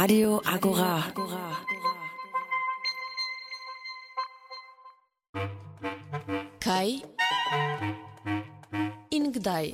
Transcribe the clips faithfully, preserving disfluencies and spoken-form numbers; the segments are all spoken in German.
Radio Agora. Kaj in kdaj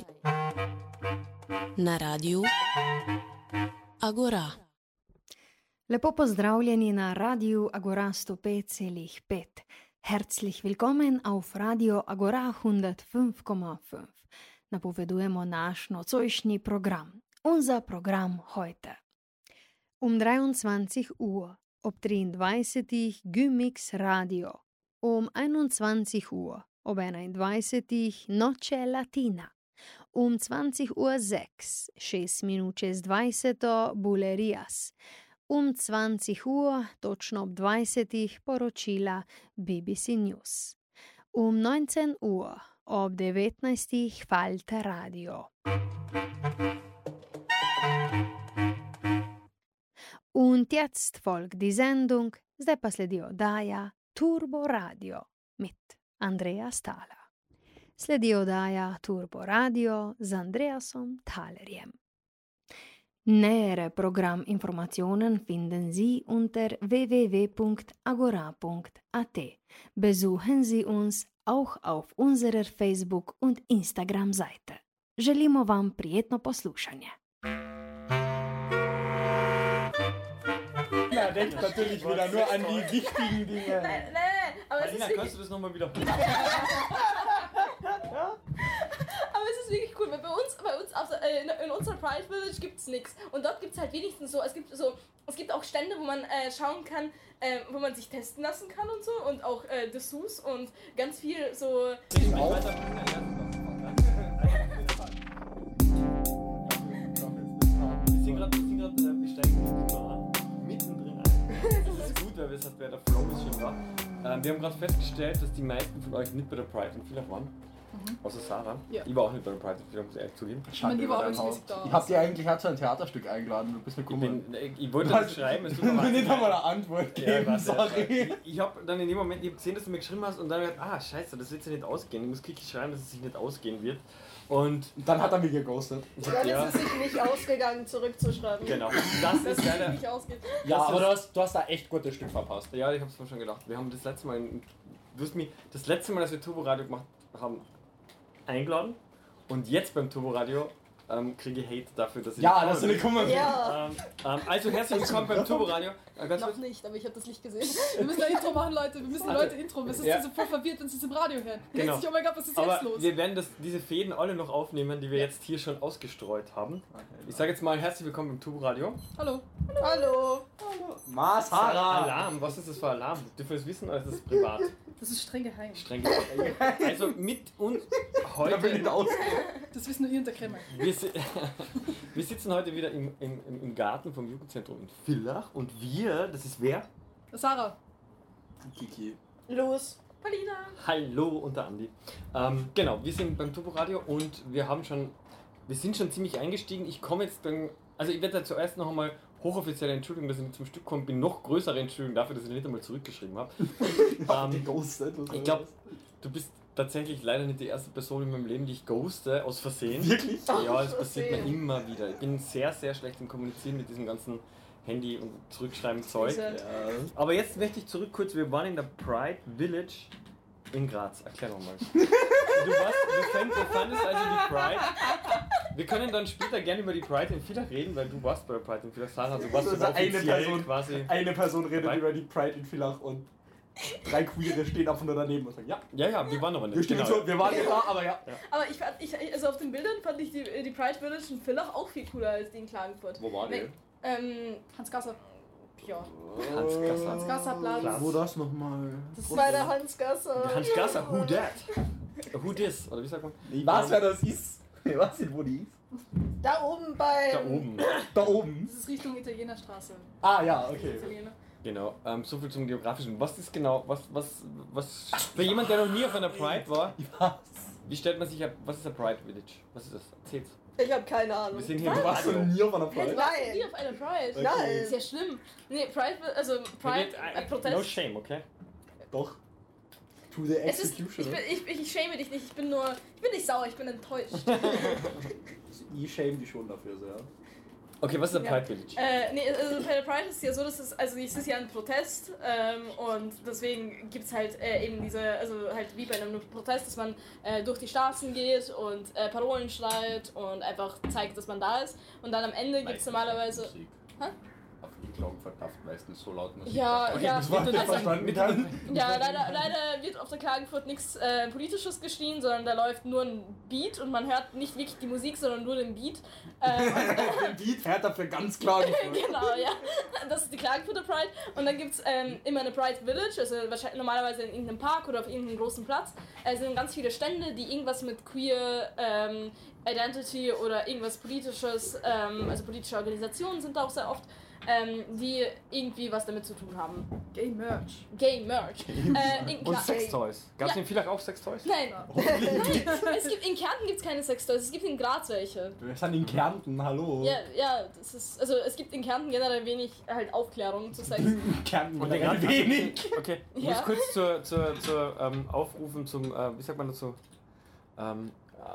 na Radiu Agora. Lepo pozdravljeni na Radiu Agora sto pet celih pet. Herzlich willkommen auf Radio Agora hundertfünf Komma fünf. Napovedujemo naš nocojšnji program. Unser Programm heute. Um dreiundzwanzig Uhr, ob dreiunddreißig Gymix Radio. Um einundzwanzig Uhr, ob einunddreißig Noche Latina. Um zwanzig Uhr sechs, šest minut čez dvajset Bulerías. Um zwanzig Uhr, točno ob dvajset poročila B B C News. Um neunzehn Uhr, ob devetnajst Falter Radio. Und jetzt folgt die Sendung, zdaj pa sledi oddaja Turbo Radio mit Andrea Stala. Sledi oddaja Turbo Radio z Andreasom Thalerjem. Nähere Programminformationen finden Sie unter w w w punkt agora punkt a t. Besuchen Sie uns auch auf unserer Facebook- und Instagram-Seite. Želimo vam prijetno poslušanje. Alina denkt natürlich wieder nur an die wichtigen Dinge. Nein, nein, aber es Alina, ist kannst du das nochmal wiederholen? Aber es ist wirklich cool, weil bei uns, bei uns auf, äh, in, in unserer Pride Village gibt's nichts. Und dort gibt's halt wenigstens so, es gibt so, es gibt auch Stände, wo man äh, schauen kann, äh, wo man sich testen lassen kann und so. Und auch äh, Dessous und ganz viel so... Ich auch. Wir sind gerade, wir steigen mittendrin ein. Das ist gut, weil wir es der Flow ist schon da. Ähm, wir haben gerade festgestellt, dass die meisten von euch nicht bei der Pride in Villach waren. Mhm. Außer Sarah. Ja. Ich war auch nicht bei der Pride in Villach, muss ich ehrlich zugeben. Schande über dein Haus. Ich hab dir eigentlich auch zu einem Theaterstück eingeladen, du bist mir gekommen. Ich, bin, ich wollte das schreiben, es tut mir leid. nicht einmal eine Antwort geben, ja, sorry. Ich, ich hab dann in dem Moment, ich hab gesehen, dass du mir geschrieben hast und dann hab ich gedacht, ah scheiße, das wird sich nicht ausgehen. Ich muss wirklich schreiben, dass es sich nicht ausgehen wird. Und dann hat er mich geghostet. Dann ja. ist es sich nicht ausgegangen, zurückzuschreiben. Genau. Das ist leider... nicht ausgeht. Ja, aber du hast, du hast da echt gutes Stück verpasst. Ja, ich hab's mir schon gedacht. Wir haben das letzte Mal... Du hast mich das letzte Mal, dass wir Turbo Radio gemacht haben, eingeladen. Und jetzt beim Turbo Radio ähm, kriege ich Hate dafür, dass ich... Ja, dass du nicht kommen willst. Ja. Ähm, ähm, also herzlich willkommen beim Turbo Radio. Äh, Noch nicht, aber ich habe das Licht gesehen. Wir müssen ein Intro machen, Leute. Wir müssen die Leute Intro. Wir sind ja. so voll verwirrt, wenn sie es im Radio hören. Die Genau. denken sich, oh mein Gott, was ist aber jetzt los? wir werden das, diese Fäden alle noch aufnehmen, die wir ja. jetzt hier schon ausgestreut haben. Ich sage jetzt mal herzlich willkommen beim Turbo Radio. Hallo. Hallo. Hallo. Hallo. Masara. Alarm, was ist das für Alarm? Dürfen wir es wissen oder ist das privat? Das ist streng geheim. Streng geheim. Also mit uns heute... Da will ich aus. Das wissen nur ihr und der Kreml. Wir, si wir sitzen heute wieder im, im, im Garten vom Jugendzentrum in Villach und wir, das ist wer? Sarah. Kiki. Los. Paulina. Hallo und der Andi. Ähm, genau, wir sind beim Turbo Radio und wir haben schon, wir sind schon ziemlich eingestiegen. Ich komme jetzt dann, also ich werde da zuerst noch einmal hochoffizielle Entschuldigung, dass ich nicht zum Stück komme, bin noch größere Entschuldigung dafür, dass ich nicht einmal zurückgeschrieben habe. ähm, ich glaube, du bist tatsächlich leider nicht die erste Person in meinem Leben, die ich ghoste, aus Versehen. Wirklich? Ja, das passiert mir immer wieder. Ich bin sehr, sehr schlecht im Kommunizieren mit diesem ganzen Handy und Zurückschreiben Zeug. Ja. Aber jetzt möchte ich zurück kurz, wir waren in der Pride Village in Graz. Erklär nochmal. Du, warst, du, fand, du fandest also die Pride. Wir können dann später gerne über die Pride in Villach reden, weil du warst bei der Pride in Villach. Sarah, du warst also eine Person, quasi. Eine Person redet dabei über die Pride in Villach und drei Queere stehen einfach nur daneben und sagen, ja. Ja, ja, wir waren aber nicht. Wir, stehen genau. so, wir waren nicht da, aber ja. ja. Aber ich fand, ich, also auf den Bildern fand ich die, die Pride Village in Villach auch viel cooler als die in Klagenfurt. Wo war die? Ähm, Hans Gasser. Ja. Hans Gasser. Hans Gasser Platz. Wo das nochmal? Das ist bei der Hans Gasser. Hans Gasser, who that? Who this? Oder wie sagt man? Ich weiß, wer das ist. Ich weiß nicht, wo die ist. Da oben bei... Da oben. Da oben? Das ist Richtung Italienerstraße. Ah ja, okay. Italiener. Genau, ähm, so viel zum Geografischen. Was ist genau, was, was, was, für jemand, der noch nie auf einer Pride war, wie stellt man sich, was ist ein Pride Village? Was ist das? Erzähl's. Ich hab keine Ahnung. Wir sind hier im Du warst noch nie auf einer Pride? Nein. Nie auf einer Pride. Okay. Nein. Ist ja schlimm. Nee, Pride, also Pride, äh, Protest. No shame, okay? Doch. To the Es ist, execution. ich, bin, ich, ich schäme dich nicht, ich bin nur, ich bin nicht sauer, ich bin enttäuscht. Ich shame dich schon dafür sehr. Okay, was ist der Ja. Pride Village? Äh, nee, also bei der Pride ist es ja so, dass es, also es ist ja ein Protest ähm, und deswegen gibt es halt äh, eben diese, also halt wie bei einem Protest, dass man äh, durch die Straßen geht und äh, Parolen schreit und einfach zeigt, dass man da ist und dann am Ende gibt es normalerweise... Hä? Auf die Klagenfurt darf meistens so laut Musik. Ja, darf. ja. Das war nicht Also- verstanden kann. Ja, leider, leider wird auf der Klagenfurt nichts äh, Politisches geschrien, sondern da läuft nur ein Beat und man hört nicht wirklich die Musik, sondern nur den Beat. Ähm, Der Beat fährt dafür ganz klar. genau, ja. Das ist die Klagenfurter Pride. Und dann gibt es ähm, immer eine Pride Village, also wahrscheinlich normalerweise in irgendeinem Park oder auf irgendeinem großen Platz. Es sind ganz viele Stände, die irgendwas mit Queer ähm, Identity oder irgendwas Politisches, ähm, also politische Organisationen sind da auch sehr oft, ähm, die irgendwie was damit zu tun haben. Gay Merch. Gay Merch. Äh, in Und Kla- Sextoys. Gab es Ja. in Villach auch Sextoys? Nein. Nein. Es gibt, in Kärnten gibt es keine Sextoys, es gibt in Graz welche. Wir sind in Kärnten, hallo. Ja, ja, das ist, also es gibt in Kärnten generell wenig halt Aufklärung zu Sex. Kärnten Und und der ein wenig. Okay, ich Ja. muss kurz zur, zur, zur ähm, Aufrufen zum, äh, wie sagt man dazu, ähm,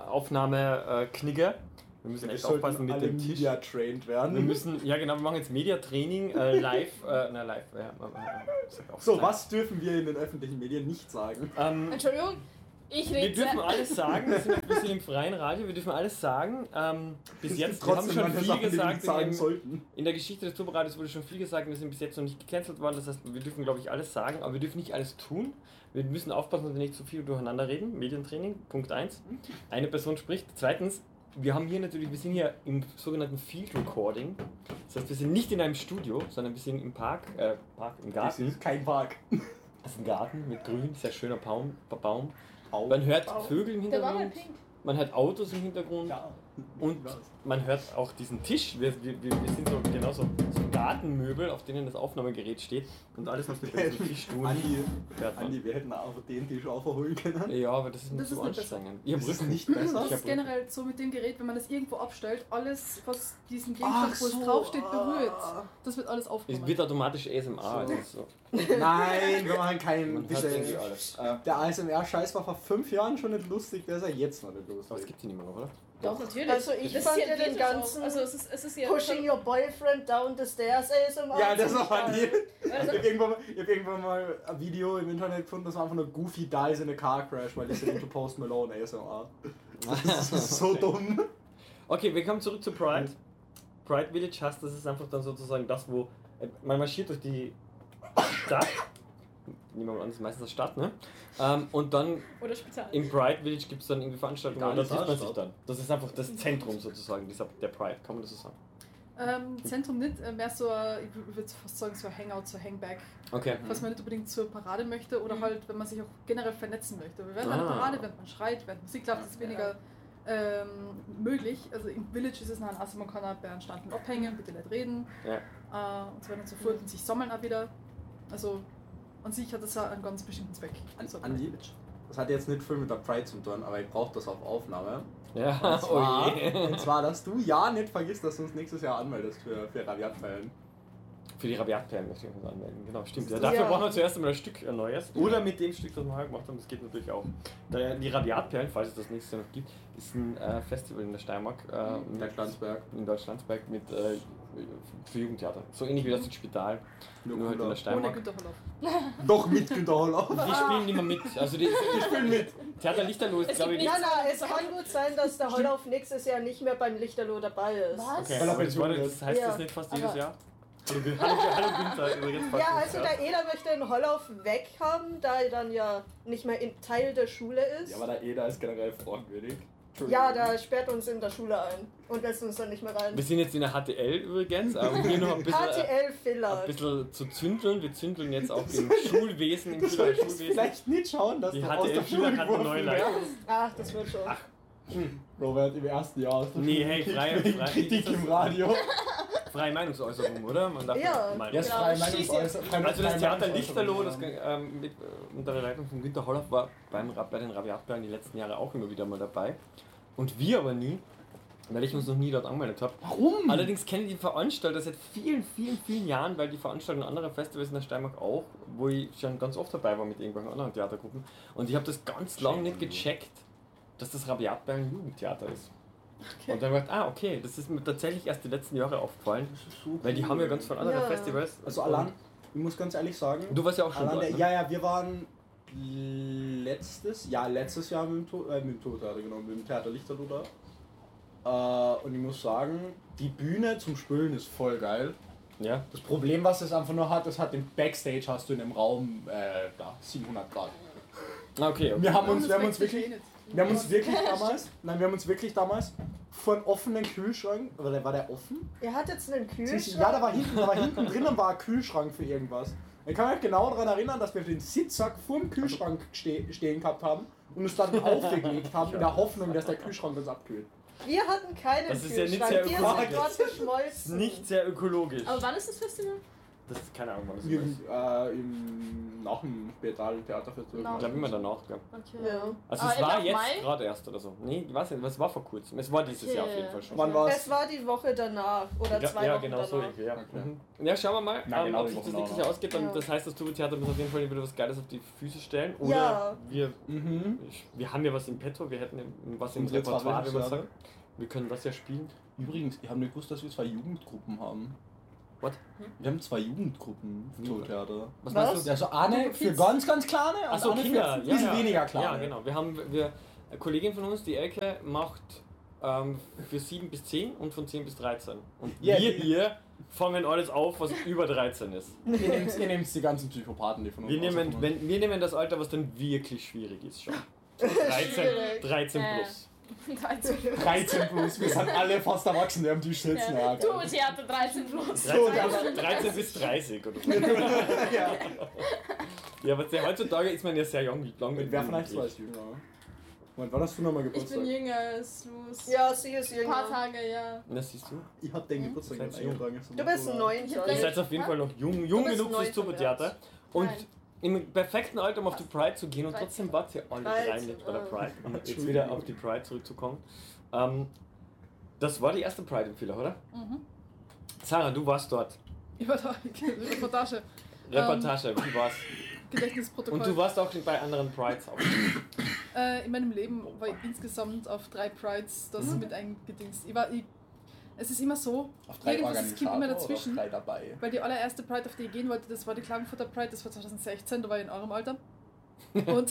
Aufnahme äh, Knigge. Wir müssen Wir echt sollten aufpassen mit alle dem Tisch. Media trained Wir werden. müssen, ja genau, wir machen jetzt Media-Training, äh, live, äh, na live, ja, äh, äh, sag auch So, live. was dürfen wir in den öffentlichen Medien nicht sagen? Ähm, Entschuldigung, ich wir rede dürfen sehr... alles sagen, wir sind, wir sind im freien Radio, wir dürfen alles sagen. Ähm, bis Es jetzt, gibt wir haben trotzdem schon manche viel Sachen, die wir gesagt, nicht sagen in, sollten. in der Geschichte des Turboradios wurde schon viel gesagt, wir sind bis jetzt noch nicht gecancelt worden, das heißt, wir dürfen glaube ich alles sagen, aber wir dürfen nicht alles tun. Wir müssen aufpassen, dass wir nicht zu viel durcheinander reden. Medientraining, Punkt eins. Eine Person spricht. Zweitens, wir haben hier natürlich, wir sind hier im sogenannten Field Recording. Das heißt, wir sind nicht in einem Studio, sondern wir sind im Park, äh, Park im Das Garten. ist kein Park. Das ist ein Garten mit Grün, sehr schöner Baum. Baum. Au. Man hört Baum. Vögel im Der war mal Hintergrund, pink. man hört Autos im Hintergrund Ja. und man hört auch diesen Tisch. Wir, wir, wir wir sind so genauso so Gartenmöbel, auf denen das Aufnahmegerät steht und alles, was mit diesem Tisch tun. Andi, hört man. Andi, wir hätten auch den Tisch aufholen können. Ja, aber das ist mir Das zu ist nicht anstrengend. Ich hab Das ist Rücken. nicht besser. Ich Das hab ist Rücken. generell so mit dem Gerät, wenn man das irgendwo abstellt, alles, was diesen Ach Gegenstand, wo so, es draufsteht, berührt. ah. Das wird alles Es aufgenommen. wird automatisch A S M R. Also so. Nein, wir machen keinen. Man Bitte. hört irgendwie alles. Äh, Der A S M R-Scheiß war vor fünf Jahren schon nicht lustig, der ist ja jetzt noch nicht Aber es lustig. gibt die nicht mehr, oder? Doch, natürlich. Also ich Das fand ist ja den wirklich ganzen auch- Also es ist, es ist ja Pushing Your Boyfriend Down the Stairs A S M R. Ja, das ziemlich war geil. die. Ich hab, irgendwann mal, ich hab irgendwann mal ein Video im Internet gefunden, das war einfach nur Goofy dies in a car crash, weil die sind into Post Malone A S M R. Das ist so dumm. Okay, wir kommen zurück zu Pride. Pride Village heißt, das ist einfach dann sozusagen das, wo äh, man marschiert durch die Stadt. Nehmen wir mal an, das ist meistens eine Stadt, ne? Ähm, und dann Oder Spital. im Pride Village gibt es dann irgendwie Veranstaltungen, Gar und da nicht trifft man sich Stadt. dann. Das ist einfach das Zentrum sozusagen dieser, der Pride, kann man das so sagen? Ähm, Zentrum nicht, äh, mehr so, ein- ich würde fast sagen, so ein Hangout, so ein Hangback. Okay. Was man nicht unbedingt zur Parade möchte oder Mhm. halt, wenn man sich auch generell vernetzen möchte. Weil während einer Ah. Parade, während man schreit, während Musik läuft, ist es weniger ähm, möglich. Also im Village ist es noch ein also man kann auch bei einem Standen abhängen, bitte nicht reden Ja. äh, und so weiter und so fort und sich sammeln auch wieder. Also an sich hat das auch einen ganz bestimmten Zweck. An- So ein Andi? Village. Das hat jetzt nicht viel mit der Pride zu tun, aber ich brauche das auf Aufnahme. Ja, Und zwar, oh je. und zwar, dass du ja nicht vergisst, dass du uns nächstes Jahr anmeldest für, für Raviatfällen. Für die Rabiatperlen möchte ich uns anmelden. Genau, stimmt. Ja, Ja. dafür brauchen wir zuerst einmal ein Stück ein neues. Oder mit dem Stück, das wir heute gemacht haben, das geht natürlich auch. Da- Die Rabiatperlen, falls es das nächstes Jahr noch gibt, ist ein äh, Festival in der Steiermark. Äh, In Deutschlandsberg. In Deutschlandsberg mit äh, für Jugendtheater. So ähnlich wie das Spital, nur, halt in der Ohne Steiermark. Günter Holloff. Doch mit Günter Hollauf. Die spielen nicht mehr mit. Also die, die spielen mit. Theater Lichterloh ist, Es glaube ich, gibt nicht. Ja, na, es kann gut sein, dass der Hollauf nächstes Jahr nicht mehr beim Lichterloh dabei ist. Was? Okay, Weil er aber das, war, Pension das heißt Ja, das nicht fast jedes aber- Jahr? Hallo, Gün- hallo, hallo Günther, übrigens. falls Ja, du also das hörst. der Eder möchte den Hollauf weghaben, da er dann ja nicht mehr in Teil der Schule ist. Ja, aber der Eder ist generell fragwürdig. Ja, da sperrt uns in der Schule ein und lässt uns dann nicht mehr rein. Wir sind jetzt in der H T L übrigens, aber hier noch ein bisschen, H T L ein Filler. bisschen zu zündeln. Wir zündeln jetzt auch im Schulwesen, im Du Schüler- solltest Schulwesen. vielleicht nicht schauen, dass Die du H aus T der L Schule Schüler hat eine neue geworfen Leitung. wirst. Ach, das wird schon. Ach. Robert, im ersten Jahr aus der Nee, Schule hey, gekickt frei- wegen frei- Kritik im Radio. Freie Meinungsäußerung, oder? Man darf Ja. mal. Ja, ist Genau, freie schieß Meinungsäußerung. freie- Also das freie Theater Meinungsäußerung, Lichterloh, das, ja. ähm, mit, äh, unter der Leitung von Günter Holloff war beim, Ra- bei den Rabiatperlen die letzten Jahre auch immer wieder mal dabei. Und wir aber nie, weil ich uns noch nie dort angemeldet habe. Warum? Allerdings kenne ich die Veranstalter seit vielen, vielen, vielen Jahren, weil die veranstalten andere Festivals in der Steiermark auch, wo ich schon ganz oft dabei war mit irgendwelchen anderen Theatergruppen. Und ich habe das ganz lange nicht gecheckt, dass das Rabiatperlen ein Jugendtheater ist. Und dann gedacht, ah, okay, das ist mir tatsächlich erst die letzten Jahre aufgefallen. Das ist so Weil die cool. haben ja ganz viele andere Ja. Festivals. Also allein, ich muss ganz ehrlich sagen, Du warst ja auch schon allein dort, der, ne? ja, ja, wir waren letztes, ja, letztes Jahr mit dem, to äh, mit dem Tourtheater, genau, mit dem Theater Lichterloh da. Äh, und ich muss sagen, die Bühne zum Spülen ist voll geil. Ja. Das Problem, was es einfach nur hat, das hat den Backstage, hast du in dem Raum, äh, da, siebenhundert Grad. Ah, okay, okay. Wir haben uns, Das wir haben uns wechselt wirklich, eh nicht. wir haben uns wirklich damals, nein, wir haben uns wirklich damals vor einen offenen Kühlschrank, oder der- war der offen? Ihr hattet jetzt einen Kühlschrank. Ja, da war hinten, da war hinten drinnen war ein Kühlschrank für irgendwas. Ich kann mich genau daran erinnern, dass wir den Sitzsack vor dem Kühlschrank ste stehen gehabt haben und uns dann aufgelegt haben, in der Hoffnung, dass der Kühlschrank uns abkühlt. Wir hatten keinen Das ist ja nicht Kühlschrank. sehr Wir ökologisch. sind dort Das ist geschmolzen. nicht sehr ökologisch. Aber wann ist das Festival? Das ist keine Ahnung, wann das ist. Im, äh, im, nach dem Spätal Theaterfestival. Nach- Ich glaube immer danach, gell. Okay. Ja. Also Aber es war im jetzt Mai? gerade erst oder so. Nee, ich weiß nicht, es war vor kurzem. Es war dieses Okay. Jahr auf jeden Fall schon. Wann war Es es? war die Woche danach oder Ja, zwei ja, Wochen genau danach. so irgendwie, ja. Okay. Mhm. Ja, schauen wir mal, Nein, ähm, genau ob die sich das Woche nächstes danach. Jahr ausgeht. Dann, Ja. Das heißt, das Turbo-Theater muss auf jeden Fall wieder was Geiles auf die Füße stellen. Oder Ja. wir, Mhm. ich, wir haben ja was im Petto, wir hätten was im Unsere zwei Repertoire, wie man Regisseure. sagt. Wir können das ja spielen. Übrigens, ich habe nicht gewusst, dass wir zwei Jugendgruppen haben. What? Wir haben zwei Jugendgruppen im Tourtheater. Was, Was? meinst du? Also eine für ganz, ganz kleine und Achso, eine Kinder. für ein bisschen ja, ja. weniger kleine. Ja, genau. Wir haben, wir, eine Kollegin von uns, die Elke, macht ähm, für sieben bis zehn und von zehn bis dreizehn. Und Ja, wir die- hier fangen alles auf, was über dreizehn ist. Ihr nehmt, ihr nehmt die ganzen Psychopathen, die von uns Wir nehmen, rauskommen. wenn, wir nehmen das Alter, was dann wirklich schwierig ist schon. dreizehn, Schwierig. dreizehn Äh. plus. dreizehn plus, wir sind alle fast erwachsen, die am Tisch sitzen. Ja, geil. Turbo-Theater dreizehn plus. dreizehn, dreizehn bis dreißig oder so. ja. Ja, aber sehr- heutzutage ist man ja sehr jung. lang mit Wer von euch zwei ist jünger? Moment, wann hast du nochmal Ich Geburtstag? bin jünger als Luz. Ja, sie ist Ein jünger. paar Tage, ja. Das siehst du. Ich hab den Geburtstag Seid nicht jung. eingetragen. Du bist neun. Ich hab Ihr Äh, seid auf jeden Fall noch jung, jung bist genug fürs neun Turbo-Theater. Und Nein. im perfekten Alter, um auf die Pride zu gehen und dreizehn. trotzdem wart ihr alle drei dreizehn, nicht bei der ah. Pride. Um jetzt wieder auf die Pride zurückzukommen. Ähm, das war die erste Pride im Villach, oder? Mhm. Sarah, du warst dort. Ich war da, Reportage, Reportage, wie war's? Gedächtnisprotokoll. Und du warst auch bei anderen Prides auch. Äh, in meinem Leben war ich insgesamt auf drei Prides das Mhm. mit eingedingst. Ich war, ich, es ist immer so, Auf drei irgendwas ist Kind immer Organisator oder dazwischen. auf drei dabei? Weil die allererste Pride, auf die ich gehen wollte, das war die Klagenfurter Pride, das war zwanzig sechzehn, da war ich in eurem Alter. Und,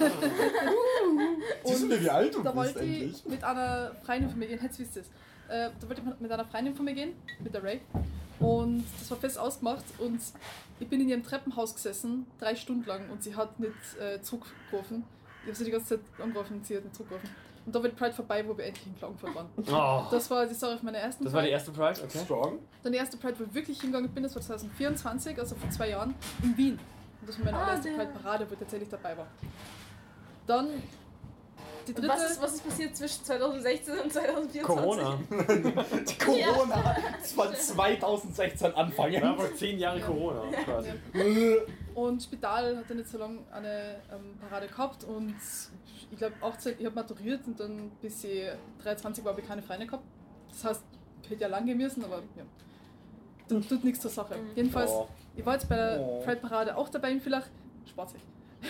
Siehst du mir, wie alt du da bist wollte endlich? ich mit einer Freundin von mir gehen, jetzt wisst ihr es. Äh, da wollte ich mit einer Freundin von mir gehen, mit der Ray. Und das war fest ausgemacht und ich bin in ihrem Treppenhaus gesessen, drei Stunden lang, und sie hat nicht äh, zurückgerufen. Ich habe sie die ganze Zeit angerufen und sie hat nicht zurückgerufen. Und da war die Pride vorbei, wo wir endlich in Klagenfurt waren. Oh, Das war die Story auf meiner ersten das war die Pride. erste Pride, okay. Strong? Dann die erste Pride, wo ich wirklich hingegangen bin, das war zwanzig vierundzwanzig, also vor zwei Jahren, in Wien. Und das war meine Ah, allererste der- Pride-Parade, wo ich tatsächlich dabei war. Dann die dritte. Was ist, was ist passiert zwischen zweitausendsechzehn und zweitausendvierundzwanzig? Corona. Die Corona, das war zweitausendsechzehn Anfang. Ja, vor zehn Jahre Corona quasi. Und Spital hatte nicht so lange eine ähm, Parade gehabt und ich glaube achtzehn, ich habe maturiert und dann bis ich dreiundzwanzig war, habe ich keine Freunde gehabt. Das heißt, ich hätte ja lang gehen müssen, aber ja. Tut, tut nichts zur Sache. Jedenfalls, Oh. ich war jetzt bei der Oh. Pride Parade auch dabei in Villach. Spaßig.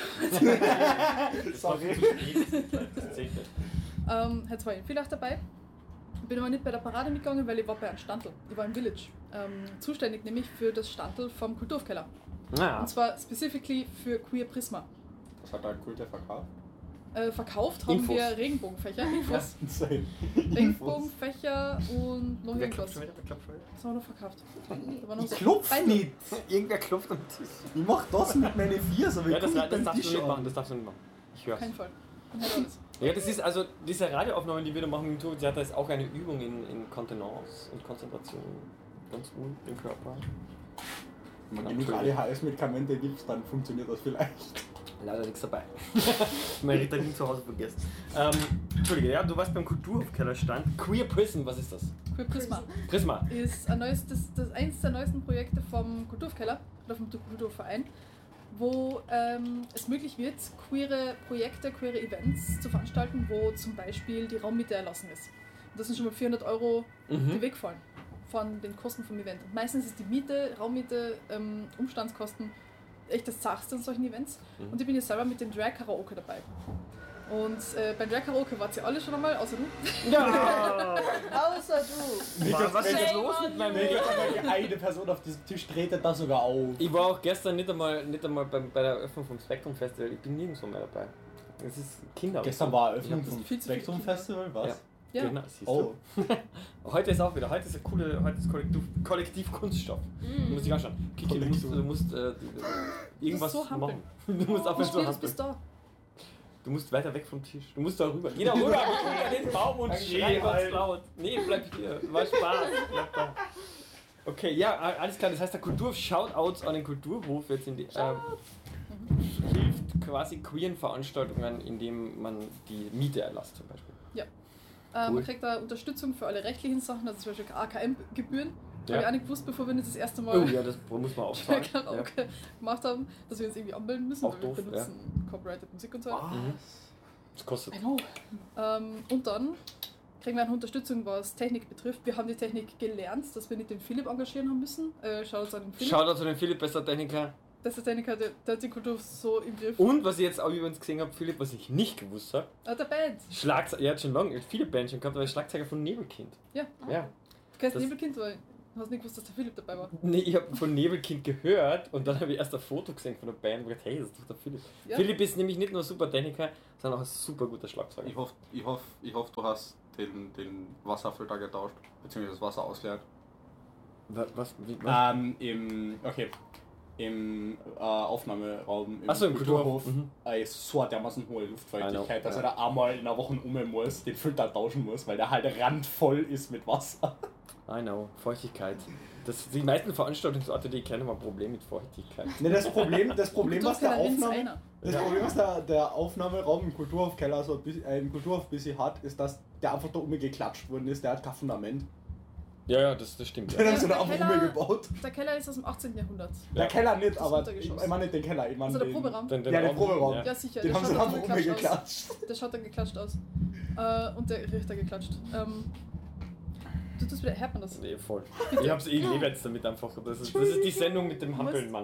Das war viel zu spät. Das zählt nicht. Ähm, jetzt war ich in Villach dabei. Bin aber nicht bei der Parade mitgegangen, weil ich war bei einem Standel. Ich war im Village. Ähm, zuständig nämlich für das Standel vom Kulturkeller. Naja. Und zwar specifically für Queer Prisma. Was hat da ein Kult der verkauft? Äh, verkauft haben Infos. wir Regenbogenfächer, Infos, Insane. Regenbogenfächer und noch Wer irgendwas. klopft schon wieder? Wer klopft schon wieder? Das haben wir noch verkauft. Da war noch so Klopf Beine. nicht! Irgendwer klopft am Tisch. Ich mach das mit meinen Viers, aber ich Ja, das, komm das nicht beim darfst Tisch du nicht an. machen, das darfst du nicht machen. Ich Auf hör's. keinen Fall. Und halt alles. Ja, das ist also, diese Radioaufnahme, die wir da machen mit dem Turbo-Theater, ist auch eine Übung in, in Kontenance und Konzentration. Ganz ruhig, den Körper. Wenn man genug A D H S-Medikamente gibt, dann funktioniert das vielleicht. Leider nichts dabei. mein Ritalin zu Hause vergessen. Ähm, Entschuldige, ja, du warst beim Kulturhofkellerstand. Queer Prism, was ist das? Queer Prisma Prisma. ist ein neues, das, das eins der neuesten Projekte vom Kulturkeller oder vom Kulturverein, wo ähm, es möglich wird, queere Projekte, queere Events zu veranstalten, wo zum Beispiel die Raummiete erlassen ist. Und das sind schon mal vierhundert Euro, die Mhm. wegfallen von den Kosten vom Event. Und meistens ist die Miete, Raummiete, ähm, Umstandskosten echt das Zachste an solchen Events. Mhm. Und ich bin jetzt selber mit dem Drag Karaoke dabei. Und äh, bei Drag Karaoke wart ihr alle schon einmal, außer du. Ja! Außer du. Mir Was, was ist Shame jetzt los on mit meinem Mir Leben? geht's aber die eine Person auf diesem Tisch tretet da sogar auf. Ich war auch gestern nicht einmal, nicht einmal bei, bei der Eröffnung vom Spektrum Festival. Ich bin nirgendwo mehr dabei. Es ist Kinder. Gestern war Eröffnung Ich hab das vom viel zu viel Spektrum Kinder. Festival, was? Ja. Ja. Genau, siehst Oh. du. Heute ist auch wieder, heute ist eine coole, heute ist Kollektiv, Kollektiv Kunststoff. Du musst dich anschauen. Kiki, du musst, du musst äh, die, irgendwas so hampeln. machen. Du musst Du aufhören zu spielst bis hampeln. da. Du musst weiter weg vom Tisch. Du musst da rüber. Geh da rüber, geh an den Baum und schrei ganz laut. Nee, bleib hier. War Spaß. Bleib da. Okay, ja, alles klar. Das heißt, der Kulturhof, Shoutouts an den Kulturhof jetzt in die, äh, hilft quasi queeren Veranstaltungen, indem man die Miete erlasst zum Beispiel. Ähm, Cool. Man kriegt da Unterstützung für alle rechtlichen Sachen, also zum Beispiel A K M-Gebühren. Ja. Habe ich auch nicht gewusst, bevor wir das, das erste Mal Oh ja, das muss man auch sagen. Drag Karaoke gemacht haben, dass wir uns irgendwie anmelden müssen, Auch weil doof, wir benutzen copyrighted Musik und so. Mhm. Das kostet. I know. Ähm, und dann kriegen wir eine Unterstützung, was Technik betrifft. Wir haben die Technik gelernt, dass wir nicht den Philipp engagieren haben müssen. Äh, Schaut an den Philipp. Shoutout zu den Philipp, bester Techniker. Das ist der Techniker, der, der hat die Kultur so im Griff. Und was ich jetzt auch übrigens gesehen habe, Philipp, was ich nicht gewusst habe, Ah, der Band. Schlagzeuger, er hat schon lange viele Bands schon gehabt, aber er ist Schlagzeuger von Nebelkind. Ja. Ja. Du kennst Das- Nebelkind, weil du hast nicht gewusst, dass der Philipp dabei war. Nee, ich habe von Nebelkind gehört und dann habe ich erst ein Foto gesehen von der Band und gedacht, hey, das ist doch der Philipp. Ja. Philipp ist nämlich nicht nur ein super Techniker, sondern auch ein super guter Schlagzeuger. Ich hoffe, ich hoffe, ich hoffe, du hast den, den Wasserfilter getauscht, beziehungsweise das Wasser ausleert. Was? was, wie, was? Ähm, im, okay, im äh, Aufnahmeraum im Ach so, im Kulturhof Kulturhof, mhm. äh, ist so eine dermaßen hohe I know, Luftfeuchtigkeit, dass ja. er da einmal in einer Woche um muss, den Filter tauschen muss, weil der halt randvoll ist mit Wasser. I know, Feuchtigkeit. Das, die meisten Veranstaltungsorte, die ich kenne, haben ein Problem mit Feuchtigkeit. Ne, das Problem, das Problem, was der Kulturkellerin ist Aufnahme, einer. das Problem, was der, der Aufnahmeraum im Kulturhofkeller so ein bisschen, äh, im Kulturhof ein bisschen hat, ist, dass der einfach da umgeklatscht worden ist, der hat kein Fundament. Ja, ja, das, das stimmt. Den Ja. haben sie da der einfach Keller- umgebaut. Der Keller ist aus dem achtzehnten Jahrhundert. Der Keller nicht, Das aber ich, Untergeschoss. ich meine nicht den Keller, ich meine Also der den, Proberaum. Den, Ja, den Proberaum. Ja, sicher. den der haben sie schaut einfach dann geklatscht aus. umgeklatscht. Der schaut dann geklatscht aus. Äh, und der Richter geklatscht. Ähm, du tust wieder, hört man das? Nee, voll. Ich hab's eh, ich lebe jetzt damit einfach. Das ist, das ist die Sendung mit dem Hampelmann.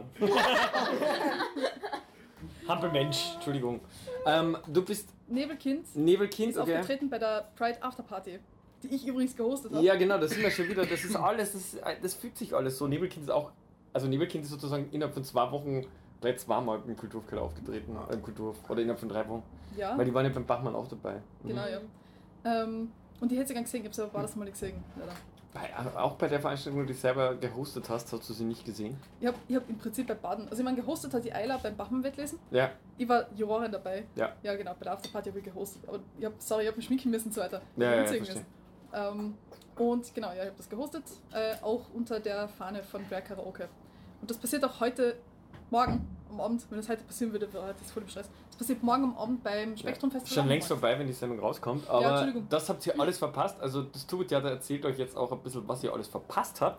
Hampelmensch, Entschuldigung. Ähm, du bist Nebelkind Nebelkind, ist okay? aufgetreten bei der Pride Afterparty, die ich übrigens gehostet habe. Ja, genau, das sind wir schon wieder. Das ist alles, das, das fügt sich alles so. Nebelkind ist auch, also Nebelkind ist sozusagen innerhalb von zwei Wochen gleich zweimal im Kulturhofkeller aufgetreten, äh, im Kulturhof, oder innerhalb von drei Wochen. Ja, Weil die waren ja beim Bachmann auch dabei. Mhm. genau, ja. Ähm, und die hätte sie gern gesehen, ich habe sie aber war das mal nicht gesehen. Leider. Bei, auch bei der Veranstaltung, die du selber gehostet hast, hast du sie nicht gesehen? Ich habe ich hab im Prinzip bei Baden, also ich meine, gehostet hat die Eila beim Bachmann-Wettlesen. Ja. Ich war Jurorin dabei. Ja. Ja, genau, bei der Afterparty habe ich gehostet. Aber ich hab, sorry, ich habe mich schminken müssen und so weiter. Ich Ja, hab ja, umziehen verstehe. müssen. Ähm, und genau, ja, ich habe das gehostet, äh, auch unter der Fahne von Drag Karaoke. Und das passiert auch heute, morgen am Abend, wenn das heute passieren würde, wäre das voll im Stress. Das passiert morgen am Abend beim Spektrum Festival. Schon längst vorbei, wenn die Sendung rauskommt, aber Entschuldigung. das habt ihr alles verpasst. Also das Tubo-Theater erzählt euch jetzt auch ein bisschen, was ihr alles verpasst habt.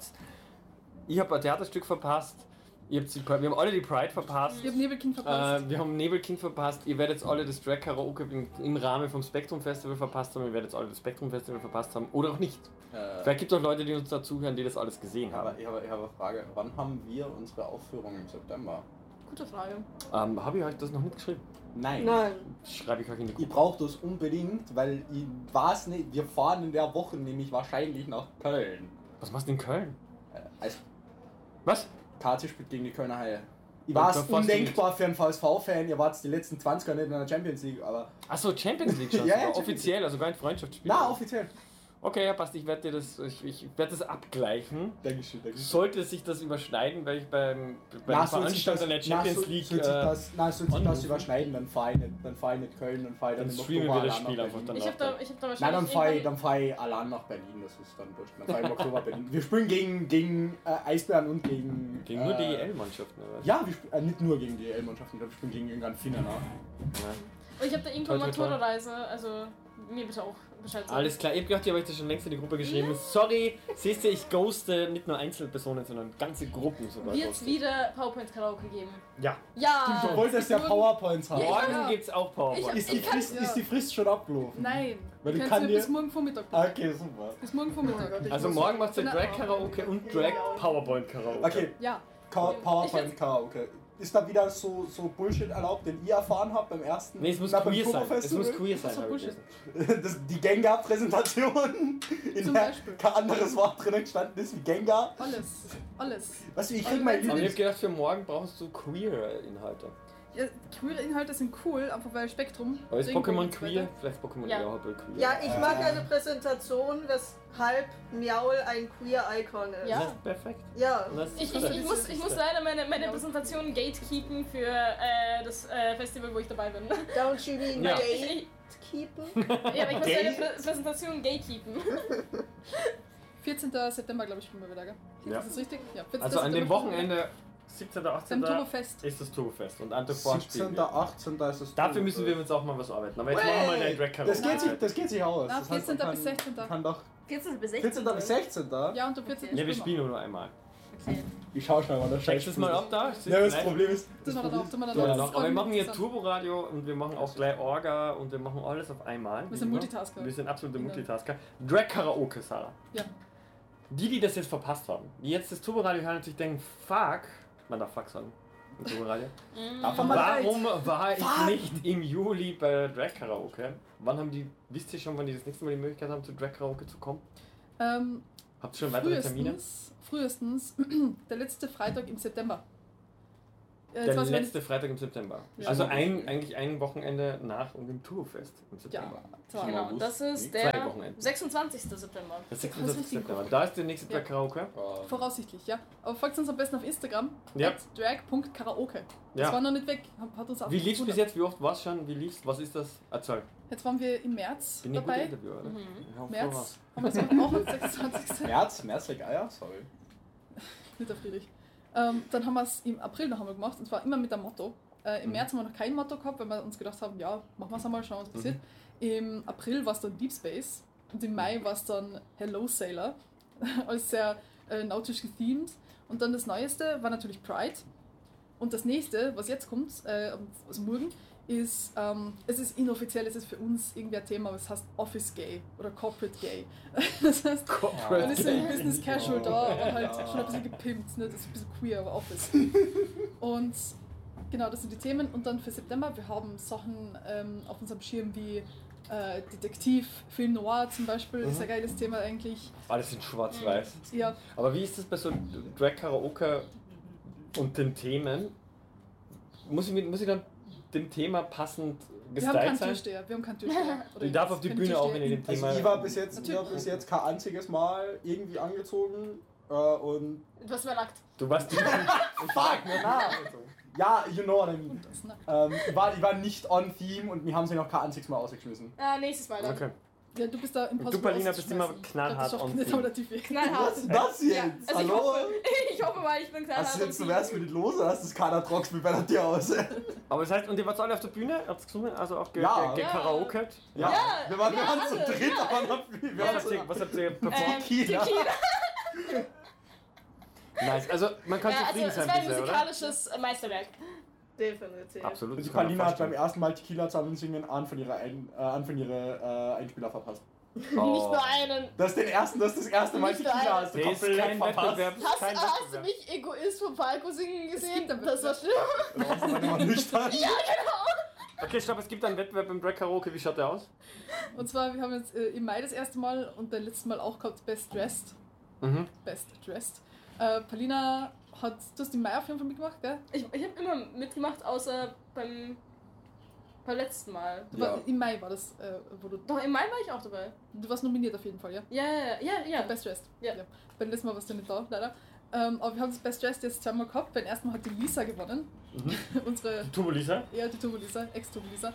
Ich habe ein Theaterstück verpasst, ihr habt die, wir haben alle die Pride verpasst, Ich habe Nebelkind verpasst. äh, wir haben Nebelkind verpasst, ihr werdet alle das Drag Karaoke im, im Rahmen vom Spektrum Festival verpasst haben, ihr werdet alle das Spektrum Festival verpasst haben oder auch nicht. Äh, Vielleicht gibt es auch Leute, die uns dazuhören, die das alles gesehen aber haben. ich habe, ich habe eine Frage, wann haben wir unsere Aufführung im September? Gute Frage. Ähm, habe ich euch das noch nicht geschrieben? Nein. Nein. Schreibe ich euch in die Ich Gruppe. brauche das unbedingt, weil ich weiß nicht, wir fahren in der Woche nämlich wahrscheinlich nach Köln. Was machst du in Köln? Äh, Als Was? K T spielt gegen die Kölner Haie. Ich Und weiß, da fährst du undenkbar für einen V S V-Fan, ihr wart die letzten zwanzig Jahre nicht in der Champions League, aber... Achso, Champions League schon. Ja, ja, sogar. Champions Offiziell, also gar ein Freundschaftsspiel. Na, offiziell. Okay, ja, passt. Ich werde dir das, ich, ich werde das abgleichen. Dankeschön, Dankeschön. Sollte sich das überschneiden, weil ich beim, beim Na, soll sich Veranstalter der das- Champions na, soll- League soll sich äh, das, na, soll sich das anrufen. überschneiden, dann fahre ich nicht, dann fahr ich nicht Köln, dann fahre ich Dann dann im streamen Oktober wir das allein Spiel nach einfach Berlin. dann. Ich hab da, ich hab da Nein, wahrscheinlich dann fahre ich, irgendwann- dann fahr ich allein nach Berlin, das ist dann wurscht. Dann fahre ich im Oktober Berlin. Wir spielen gegen, gegen äh, Eisbären und gegen... gegen nur äh, D E L-Mannschaften. oder was? Ja, wir spielen, äh, nicht nur gegen die D E L-Mannschaften, wir spielen gegen irgendeinen Finner nach. Ja. Und ich hab da irgendwann Toi, toi, toi. Matura-Reise, also mir bitte auch Bescheid sagen. Alles klar, ich hab gedacht, ihr habt euch das schon längst in die Gruppe geschrieben. Sorry, siehst du, ich ghoste nicht nur Einzelpersonen, sondern ganze Gruppen sogar. Wird's ghoste. wieder PowerPoint-Karaoke geben? Ja. Ja! Du wolltest ja Nur- PowerPoints haben. Ja, Morgen ja. gibt's auch PowerPoint. Ist die, Ich kann- Frist, ja. ist die Frist schon abgelaufen? Nein, Weil du ich kannst kann nur dir- bis morgen Vormittag. Ah, okay, super. Bis morgen Vormittag. Also morgen macht's ja Genau. Drag Karaoke und Drag PowerPoint Karaoke. Okay, Ja. Ka- Ich PowerPoint Karaoke. ist da wieder so, so Bullshit erlaubt, den ihr erfahren habt beim ersten? Nee, es muss na, beim queer sein. Es Turbo-Festival? muss queer sein. Das ist hab ich Bullshit. gelesen. Das, die Gengar-Präsentation, in Zum der Beispiel. kein anderes Wort drinnen gestanden ist wie Gengar. Alles, alles. Weißt du, ich krieg Also mein wenn sie Aber ich Lieblings... hab gedacht, für morgen brauchst du queer Inhalte. Ja, queere Inhalte sind cool, einfach weil Spektrum. Aber ist Regenbogen Pokémon und so queer? weiter. Vielleicht Pokémon Ja. ja. queer. Ja, ich mag Äh. eine Präsentation, weshalb Miaul ein Queer-Icon ist. Ja. Das ist perfekt. Ja. Und das Ich, ist ich, das ich, muss, ich muss leider meine, meine Präsentation gatekeepen für äh, das äh, Festival, wo ich dabei bin. Don't you mean Ja. gatekeepen? Ja, aber ich muss Gay? meine Prä Präsentation gatekeepen. vierzehnten September, glaube ich, bin wir wieder, gell? Ja. Ist das richtig? Ja. vierzehnten Also an dem September Wochenende siebzehnten, beim achtzehnten Turbofest. ist das Turbofest und Ante vorspielen siebzehnten, wir. achtzehnten ist es... Dafür müssen wir uns auch mal was arbeiten. Aber jetzt machen wir mal eine Drag Das geht, sich, Karaoke. das geht sich aus. Na, Das heißt, man vierzehnten kann- bis sechzehnten Kann doch vierzehnten bis vierzehnten bis sechzehnten Ja, und am vierzehnten Ja, wir spielen spielen nur einmal. Okay. Ich schau schnell mal, das Checkst du es mal ab da? Ja, das Problem ist... Das war dann auch, das war dann Ja, auch- noch. Aber wir machen hier interessant. Turboradio und wir machen auch gleich Orga und wir machen alles auf einmal. Wir sind Wie immer. Multitasker. Wir sind absolute Genau. Multitasker. Drag Karaoke, Sarah. Ja. Die, die das jetzt verpasst haben, die jetzt das Turboradio hören und sich denken, fuck, man darf fuck sagen. im Turboradio. Davon mal Warum war ich nicht im Juli bei Drag Karaoke? Wann haben die, wisst ihr schon, wann die das nächste Mal die Möglichkeit haben, zu Drag Karaoke zu kommen? Ähm, Habt ihr schon weitere Termine? frühestens, frühestens der letzte Freitag im September. Äh, jetzt Der weiß ich letzte Freitag im September. Ja. Also ein, eigentlich ein Wochenende nach dem Turfest im September. Ja, Im Genau, August. das ist Zwei der Wochenenden. sechsundzwanzigsten September. Das Das sechsundzwanzigsten ist richtig September. Da ist der nächste Ja. Drag Karaoke. voraussichtlich, ja. Aber folgt uns am besten auf Instagram. Ja. at drag punkt karaoke. Das Ja. war noch nicht weg. Hat, hat uns auch Wie lief's bis gewundert. jetzt? Wie oft war's schon? Wie lief's? Was ist das? Erzähl. Jetzt waren wir im März Bin ich ein guter dabei. Interviewer, oder? Mhm. Ich hoffe, März. sowas. Haben wir es auch am sechsundzwanzigsten März, März, ah ja, sorry. Nicht auf Friedrich. Ähm, dann haben wir es im April noch einmal gemacht, und zwar immer mit dem Motto. Äh, Im Mhm. März haben wir noch kein Motto gehabt, weil wir uns gedacht haben, ja, machen wir es einmal, schauen, was passiert. Im April war es dann Deep Space und im Mai war es dann Hello Sailor, als sehr äh, nautisch gethemed. Und dann das Neueste war natürlich Pride. Und das nächste, was jetzt kommt, äh, also morgen, ist, ähm, es ist inoffiziell, es ist für uns irgendwie ein Thema, aber es heißt Office Gay oder Corporate Gay. Das heißt, man ist im Business Casual da, aber halt Ja. schon ein bisschen gepimpt, ne? Das ist ein bisschen queer, aber Office. Und genau, das sind die Themen. Und dann für September, wir haben Sachen ähm, auf unserem Schirm wie äh, Detektiv, Film Noir zum Beispiel, ist ein geiles Thema eigentlich. Alles in schwarz-weiß. Ja, Aber wie ist das bei so Drag Karaoke und den Themen? Muss ich, mit- muss ich dann dem Thema passend wir haben keinen gestylt sein? Türsteher, wir haben keinen Türsteher. Oder Ich darf auf die keinen Bühne auch, wenn Türsteher. ich dem Also Thema... ich war bis jetzt, ich Natürlich. war bis jetzt kein einziges Mal irgendwie angezogen äh, und Was war nackt? Du warst die... fuck, na, ja, you know what I mean. Und das, ne? Ähm, ich, war, ich war nicht on theme und wir haben sie noch kein einziges Mal ausgeschmissen. Ah, nächstes Mal dann. Okay. Ja, du bist da im Du, Paulina, bist immer knallhart on on nicht, theme. aber der Tief Knallhart. Was ist das jetzt? Ja, also ich Hallo? hoffe, ich hoffe mal, ich bin knallhart. Hast du jetzt und zum ersten Mal nicht los oder hast du das keiner Trox wie bei der Tür aus? Aber das heißt, und ihr wart alle auf der Bühne? Habt's gesungen? Also auch ge Ja. ge Ja. gekaraoket? Ja, Ja, wir waren, wir ja, waren zu alle, dritt, ja. aber noch wir Was waren habt so, ihr, was habt ihr performt? Ähm, Tequila. Tequila. Nice. Also, man kann Ja, also zufrieden es sein war ein bisher, oder? musikalisches Meisterwerk. Definitiv. Absolut. Und die das kann man Paulina hat beim vorstellen. ersten Mal Tequila zusammen singen einen von ihrer, ein, äh, einen von ihrer äh, Einspieler verpasst. Nicht nur einen. Das ist den ersten, das ist das erste Mal Nicht Tequila nur hast du Nee, ist komplett kein verpasst. Wettbewerb. ist Hast, kein hast du Wettbewerb. mich Egoist vom Falco singen gesehen? gibt einen Das war schlimm. Da warst du aber immer nüchtern. Okay, stopp, es gibt einen Wettbewerb im Drag Karaoke. Wie schaut der aus? Und zwar, wir haben jetzt äh, im Mai das erste Mal und beim letzten Mal auch gehabt Best Dressed. Mhm. Best Dressed. Äh, Paulina hat, du hast im Mai auf jeden Fall mitgemacht, gell? Ich, ich habe immer mitgemacht, außer beim, beim letzten Mal. Du Ja. war, Im Mai war das, äh, wo du, Doch, im Mai war ich auch dabei. du warst nominiert auf jeden Fall, ja? Ja, ja, ja, ja. Best Dressed. Ja. Beim letzten Mal warst du nicht da, leider. Ähm, aber wir haben das Best Dressed jetzt zweimal gehabt. Beim ersten Mal hat die Lisa gewonnen. Mhm. Unsere, Turbo Lisa? ja, die Turbo Lisa, Ex-Turbo Lisa.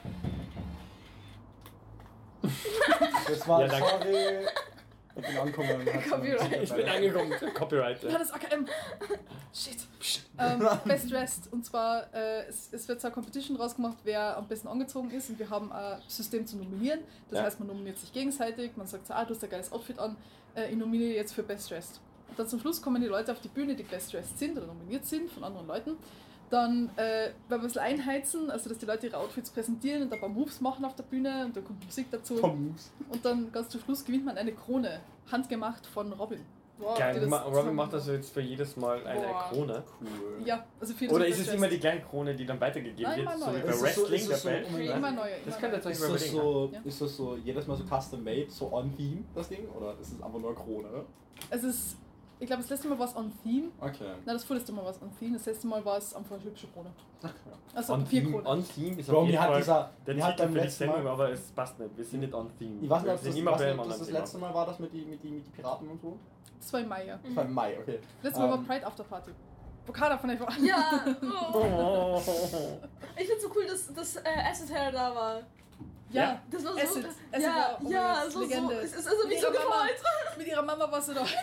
Das war, Ja, danke. sorry. Ich bin angekommen. und hat- Copyright. Ich bin angekommen. Copyright. Ja, Ja. das A K M. Shit. ähm, Best Dressed. Und zwar, äh, es, es wird so eine Competition rausgemacht, wer am besten angezogen ist. Und wir haben ein System zu nominieren. Das Ja. heißt, man nominiert sich gegenseitig. Man sagt so, ah, du hast ein geiles Outfit an. Äh, ich nominiere jetzt für Best Dressed. Und dann zum Schluss kommen die Leute auf die Bühne, die Best Dressed sind oder nominiert sind von anderen Leuten. Dann äh, werden wir ein bisschen einheizen, also dass die Leute ihre Outfits präsentieren und ein paar Moves machen auf der Bühne und dann kommt Musik dazu. Komm, Moves. Und dann ganz zum Schluss gewinnt man eine Krone, handgemacht von Robin. Wow, Geil, die das Ma- Robin zusammen- macht also jetzt für jedes Mal eine Boah. Krone. Cool. Ja, also für Oder das ist es Best. immer die gleiche Krone, die dann weitergegeben Nein, wird? immer So neu. wie bei Ist es so- Wrestling, ist der es so- Belt. Moment, Immer neue. Das immer könnte neue. tatsächlich Ist das, überlegen. so, Ja. ist das so jedes Mal so custom made, so on theme, das Ding? Oder ist es einfach nur Krone? Es ist, ich glaube, das letzte Mal war es on Theme. Okay. Nein, das vorletzte Mal war es on Theme. Das letzte Mal war es einfach eine hübsche Krone. Ach, Also On Theme, Papierkrone. on Theme ist Bro, auf mir jeden hat Fall dieser, der mir hat Titel beim für die letzten Sendung, Mal, aber es passt nicht. Wir sind nicht on Theme. ich weiß nicht, Wir ob das, sind ich immer weiß bei nicht, einem ob das anderen das Thema. letzte Mal war, das mit die, mit die, mit die Piraten und so. Das war im Mai, ja. Das war im Mai, okay. Letztes Mal war Ähm, Pride After Party. Wo keiner von euch war. Ja, oh. Oh. Ich find's so cool, dass, dass äh, Acid Hair da war. Ja, Das war so. Acid. Acid ja, war- oh mein ja, Gott, so, Legende. so. Es ist also Mit mich so ihrer Mama. gefreut. Mit ihrer Mama warst du da.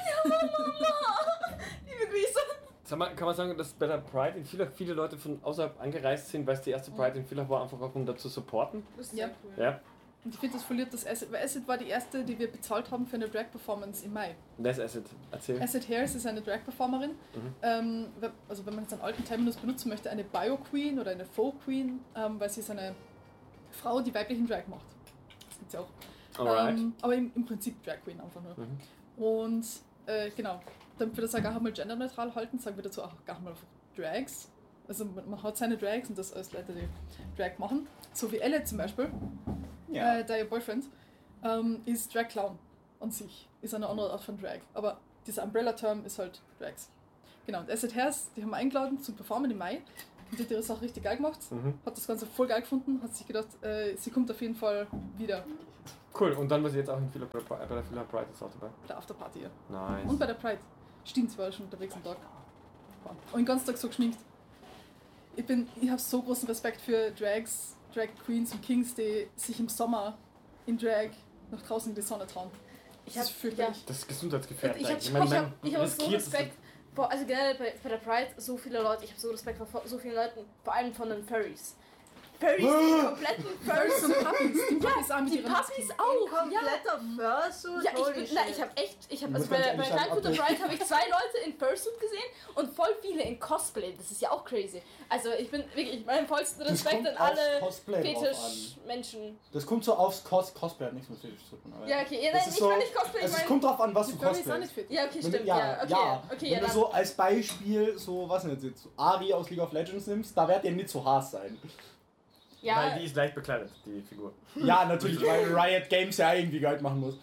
Liebe Grüße. Sag mal, kann man sagen, dass bei der Pride in viele, viele Leute von außerhalb angereist sind, weil es die erste Pride in Villach war, einfach auch um da zu supporten? Das ist Ja. sehr cool. Ja. Und ich finde, das verliert das Acid. Weil Acid war die erste, die wir bezahlt haben für eine Drag-Performance im Mai. Wer ist Acid? Erzähl. Acid Hairs ist eine Drag-Performerin. Mhm. Ähm, wenn- also wenn man jetzt einen alten Terminus benutzen möchte, eine Bio-Queen oder eine Folk-Queen, ähm, weil sie ist eine Frau, die weiblichen Drag macht. Das gibt's ja auch. Alright. Ähm, aber im, im Prinzip Drag Queen einfach nur. Mhm. Und äh, genau, damit wir das auch gar mal genderneutral halten, sagen wir dazu auch gar mal einfach Drags. Also man, man hat seine Drags und das als Leute, die Drag machen. So wie Elle zum Beispiel, Ja. äh, der ihr Boyfriend, ähm, ist Drag Clown an sich. Ist eine andere Art von Drag. Aber dieser Umbrella-Term ist halt Drags. Genau, und Acid Hairs, die haben wir eingeladen zum Performen im Mai. Und die hat ihre Sache richtig geil gemacht. Mhm. Hat das Ganze voll geil gefunden, hat sich gedacht, äh, sie kommt auf jeden Fall wieder Cool, und dann war sie jetzt auch in Villach, bei der Villach Pride ist auch dabei. bei der Afterparty. Ja. Nice. Und bei der Pride. Stimmt, sie war schon unterwegs am Tag. Und den ganzen Tag so geschminkt. Ich bin, ich habe so großen Respekt für Drags, Drag Queens und Kings, die sich im Sommer in Drag nach draußen in die Sonne trauen. Ich Das hab, ist fürchterlich. Das ist gesundheitsgefährdend. Ich habe eigentlich. ich meine, hab, man ich hab so riskiert es- Respekt vor, also generell bei, bei der Pride, so viele Leute, ich habe so Respekt vor so vielen Leuten, vor allem von den Furries. Furries, die kompletten Furries Furries. und Puppies. Die Puppies auch mit Die ihren Puppies auch, ja. Kompletter Fursuit? Ja, Holy ich, na, shit. ich habe echt, ich habe Ich also muss bei, ganz bei ehrlich sagen, Frankfurter ob du- Pride habe ich zwei Leute in Fursuit gesehen und voll viele in Cosplay. Das ist ja auch crazy. Also ich bin wirklich meinen vollsten Das Respekt kommt an alle aufs Cosplay drauf an. Fetisch-Menschen. Das kommt so aufs Cos Cosplay, hat nichts mit Fetisch zu tun. aber Ja, okay, ja, Das nein, ist ich so- kann nicht Cosplay, ich Also es meine... kommt drauf an, was Die du Furries auch cosplayst. nicht fit. Ja, okay, Wenn du- stimmt, ja, okay, ja. okay, Wenn ja, du dann. so als Beispiel so, was denn jetzt, so Ari aus League of Legends nimmst, da wird der nicht so hart sein. Ja, Weil die ist leicht bekleidet, die Figur. Ja, natürlich, weil Riot Games ja irgendwie Geld machen muss.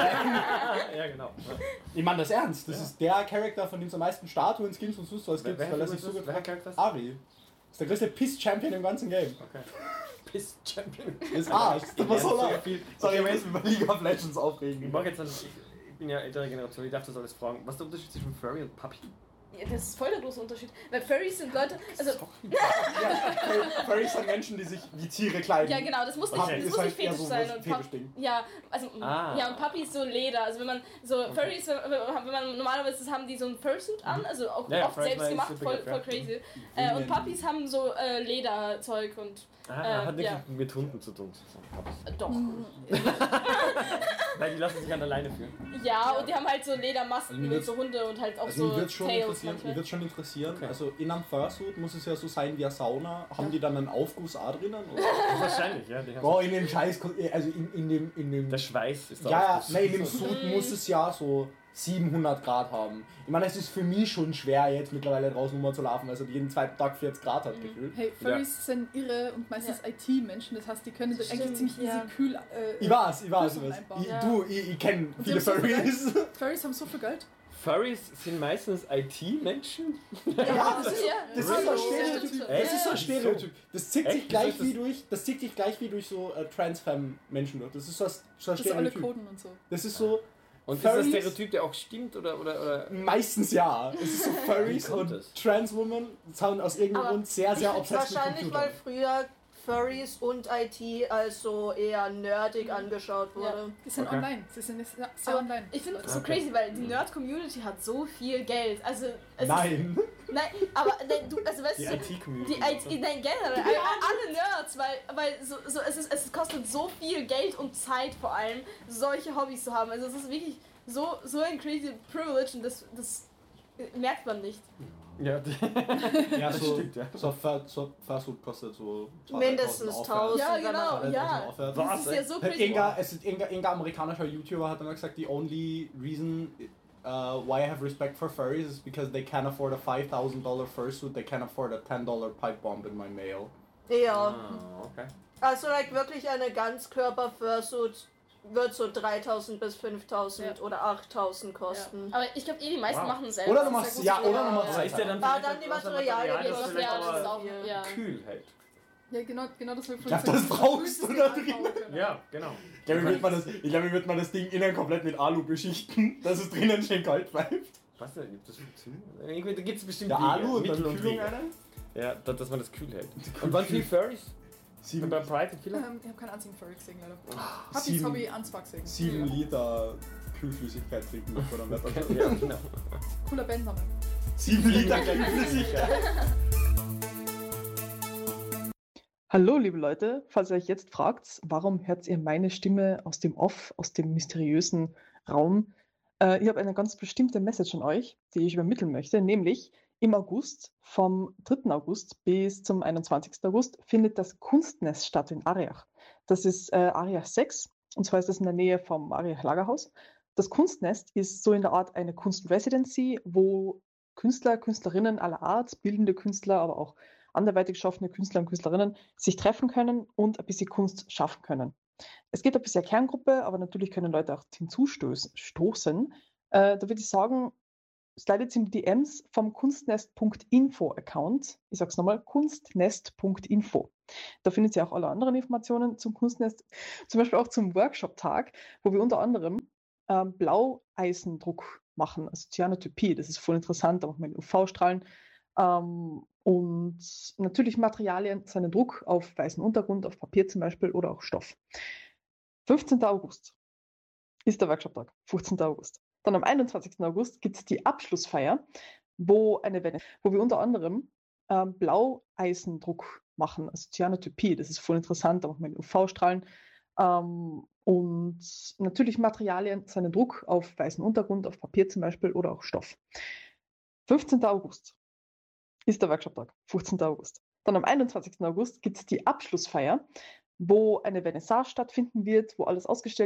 Ja, genau. Ich meine das ernst, das Ja. ist der Charakter, von dem es am meisten Statuen, Skins und Sustos gibt, weil er sich so gut Wer Charakter ist das? Ari. Ist der größte Piss-Champion im ganzen Game. Okay. Piss Champion. Das ist Arsch. Das war so sehr laut. viel. Sorry, Okay, ich muss über League of Legends Ich aufregen. mag jetzt dann, ich, ich bin ja ältere Generation, ich darf das alles fragen. Was ist der Unterschied zwischen Furry und Puppy? ja, das ist voll der große Unterschied. Weil Furries sind Leute, also... Ja, Furries sind Menschen, die sich wie Tiere kleiden. Ja, genau, das muss nicht, Puppy das ist muss halt nicht eher fetisch so sein. ein Und Pup- Fetischding. ja, also, Ah. ja, und Puppy ist so Leder. Also, wenn man so Furries, wenn wenn man normalerweise das haben die so ein Fursuit an, also auch Ja, ja, oft Furries selbst war gemacht, jetzt der voll, Begriff, voll ja. crazy. Äh, und Puppies haben so äh, Lederzeug und. Ah, Äh, hat nichts ja. mit Hunden zu tun. So, Puppys. Äh, doch. Weil die lassen sich an der Leine führen. Ja, und die haben halt so Ledermasken Also mir und wird's- so Hunde und halt auch Also so mich würde schon Tails interessieren, mich manchmal. würd's schon interessieren. Okay. Also in einem Fursuit muss es ja so sein wie eine Sauna. Haben die dann einen Aufguss auch drinnen? Oder? Wahrscheinlich, ja. Die haben Boah, in dem Scheiß, also in, in dem, in dem, der Schweiß ist da ja, ja, auf das- nein, in dem Suit muss es ja so siebenhundert Grad haben. Ich meine, es ist für mich schon schwer, jetzt mittlerweile draußen rumzulaufen, also jeden zweiten Tag vierzig Grad hat gefühlt. Hey, Furries sind irre und meistens I T-Menschen, das heißt, die können Stimmt, eigentlich ziemlich ja. easy kühl. Äh, Ich weiß, ich weiß, ich Kühlung weiß. einbauen. Ich, Ja. Du, ich, ich kenne die viele haben so viel Furries. Furries haben so viel Geld. Furries sind meistens I T-Menschen. Ja, Das ist ja. Das ist so ein Ja, Stereotyp. stimmt. Das ist so ein Ja. Stereotyp. Das zieht sich Echt? gleich Ist das- wie durch, das zieht sich gleich wie durch so äh, Transfem-Menschen durch. Das ist so ein, so ein Das sind alle Stereotyp. Coden und so. Das ist so, Und ist das Furries? Stereotyp, der auch stimmt oder. oder, oder meistens ja. Es ist so Furries Wie kommt und das? Transwomen sind aus irgendeinem Aber Grund sehr, sehr obsessed mit Wahrscheinlich, weil Computern. früher Furries und I T als so eher nerdig angeschaut wurde. Die sind Okay. online. Sie sind sehr, sehr Aber online. ich finde es so Okay. crazy, weil die Nerd-Community hat so viel Geld. Also, es Nein. Ist, nein, aber nein, du, also weißt die du, I T-Community. die I T, nein, generell, alle, alle Nerds, weil, weil so, so, es, ist, es kostet so viel Geld und Zeit vor allem, solche Hobbys zu haben. Also es ist wirklich so, so ein crazy Privilege und das, das merkt man nicht. Ja, die, Ja, das so, stimmt, ja. so, Fur- so Fursuit kostet so Mindestens tausend. Ja, wenn man- genau, tausend ja. aufwärts. Das ist ja so crazy. Inga, es ist Inga, Inga amerikanischer YouTuber hat dann gesagt, die only reason uh, why I have respect for furries is because they can't afford a five thousand dollars fursuit, they can't afford a ten dollars pipe bomb in my mail. Ja. Ah, okay. Also like wirklich eine Ganzkörper-Fursuit wird so dreitausend bis fünftausend Ja. oder achttausend kosten. Aber ich glaube, eh die meisten Wow. machen selber. Oder du Das ist machst, gut ja, zu oder du sehen. machst Aber ist der dann Ah, vielleicht dann die etwas Materialien, Material, das das ist vielleicht ja, das ist aber auch, ja. kühl hält? Ja, genau, genau das wir Ich glaub, das brauchst du da drin. Ja, genau. Ich glaube, ich würde mal, das- ich glaub, ich würd mal das Ding innen komplett mit Alu beschichten, dass es drinnen schön kalt bleibt. Was denn? Gibt das funktioniert? Irgendwie, da gibt es bestimmt Der Wege, Alu und Mittel dann und Kühlung Wege. rein. Ja, da- dass man das kühl hält. Und wann viel Furries? Sieben, Beim Pride viele? Ähm, ich habe keinen einzigen Furry gesehen, leider. Hab ich sieben- Hobby Anspar gesehen. sieben Liter Kühlflüssigkeit trinken bevor dann Wetter. Ja, genau. Cooler Bandname. sieben Liter Kühlflüssigkeit. Hallo, liebe Leute, falls ihr euch jetzt fragt, warum hört ihr meine Stimme aus dem Off, aus dem mysteriösen Raum? Äh, ich habe eine ganz bestimmte Message an euch, die ich übermitteln möchte, nämlich im August, vom dritten August bis zum einundzwanzigsten August, findet das Kunstnest statt in Ariach. Das ist äh, Ariach sechs, und zwar ist das in der Nähe vom Ariach Lagerhaus. Das Kunstnest ist so in der Art eine Kunstresidency, wo Künstler, Künstlerinnen aller Art, bildende Künstler, aber auch anderweitig schaffende Künstler und Künstlerinnen sich treffen können und ein bisschen Kunst schaffen können. Es gibt ein bisschen eine Kerngruppe, aber natürlich können Leute auch hinzustoßen. Äh, da würde ich sagen, slidet in die D Ms vom kunstnest punkt info Account. Ich sage es nochmal, kunstnest punkt info. Da findet ihr auch alle anderen Informationen zum Kunstnest, zum Beispiel auch zum Workshop-Tag, wo wir unter anderem ähm, Blaueisendruck machen, also Cyanotypie. Das ist voll interessant, da machen wir U V-Strahlen. Ähm, und natürlich Materialien, seinen Druck auf weißen Untergrund, auf Papier zum Beispiel oder auch Stoff. fünfzehnten August ist der Workshop-Tag, fünfzehnten August. Dann am einundzwanzigsten August gibt es die Abschlussfeier, wo, eine, wo wir unter anderem ähm, Blaueisendruck machen, also Cyanotypie. Das ist voll interessant, da machen wir U V-Strahlen. Ähm, und natürlich Materialien, seinen Druck auf weißen Untergrund, auf Papier zum Beispiel oder auch Stoff. fünfzehnten August ist der Workshop-Tag, fünfzehnten August. Dann am einundzwanzigsten August gibt es die Abschlussfeier, wo eine Vernissage stattfinden wird, wo alles ausgestellt